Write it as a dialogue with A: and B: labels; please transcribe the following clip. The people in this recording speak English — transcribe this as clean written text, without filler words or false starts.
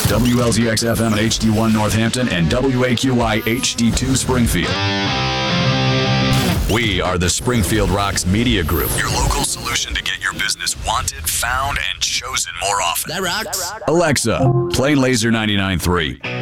A: WLZX FM at HD1 Northampton and WAQI HD2 Springfield. We are the Springfield Rocks Media Group, your local solution to get your business wanted, found, and chosen more often.
B: That rocks.
A: Alexa, play Laser 99.3.